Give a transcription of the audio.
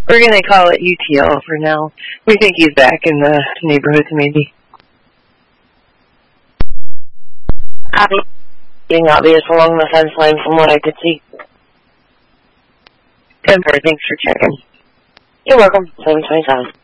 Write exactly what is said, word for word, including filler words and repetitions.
We're going to call it U T L for now. We think he's back in the neighborhood, maybe. Being obvious along the fence line from what I could see. ten four, thanks for checking. You're welcome. seven twenty-seven.